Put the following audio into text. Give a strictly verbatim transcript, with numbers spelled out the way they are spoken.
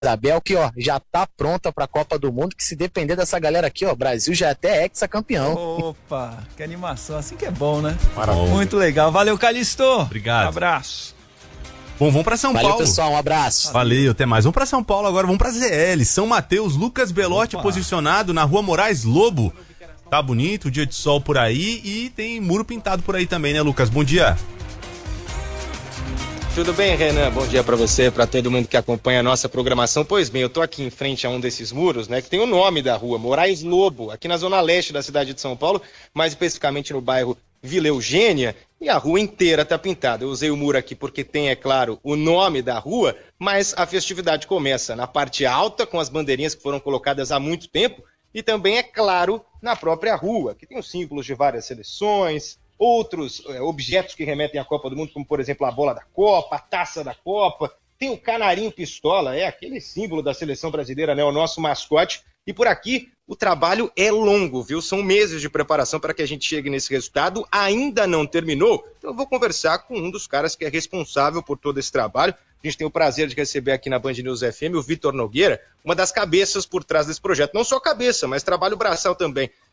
Isabel, que ó, já tá pronta pra Copa do Mundo, que se depender dessa galera aqui, ó, o Brasil já é até ex-campeão. Opa, que animação, assim que é bom, né? Maravilha. Muito legal, valeu, Calixto. Obrigado. Um abraço. Bom, vamos pra São Valeu, Paulo. pessoal, um abraço. Valeu, até mais. Vamos pra São Paulo agora, vamos pra Z L. São Mateus, Lucas Belotti Opa. posicionado na Rua Moraes Lobo. Tá bonito, dia de sol por aí e tem muro pintado por aí também, né, Lucas? Bom dia. Tudo bem, Renan? Bom dia para você, para todo mundo que acompanha a nossa programação. Pois bem, eu tô aqui em frente a um desses muros, né, que tem o nome da rua, Moraes Lobo, aqui na zona leste da cidade de São Paulo, mais especificamente no bairro Vila Eugênia, e a rua inteira tá pintada. Eu usei o muro aqui porque tem, é claro, o nome da rua, mas a festividade começa na parte alta, com as bandeirinhas que foram colocadas há muito tempo, e também, é claro, na própria rua, que tem os símbolos de várias seleções, outros é, objetos que remetem à Copa do Mundo, como, por exemplo, a bola da Copa, a taça da Copa, tem o canarinho pistola, é aquele símbolo da seleção brasileira, né, o nosso mascote, e por aqui o trabalho é longo, viu? São meses de preparação para que a gente chegue nesse resultado, ainda não terminou, então eu vou conversar com um dos caras que é responsável por todo esse trabalho. A gente tem o prazer de receber aqui na Band News F M o Vitor Nogueira, uma das cabeças por trás desse projeto. Não só cabeça, mas trabalho braçal também.